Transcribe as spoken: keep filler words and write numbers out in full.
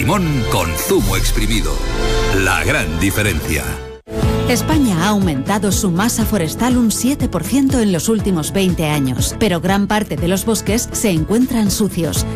limón con zumo exprimido. La gran diferencia. España ha aumentado su masa forestal un siete por ciento en los últimos veinte años, pero gran parte de los bosques se encuentran sucios.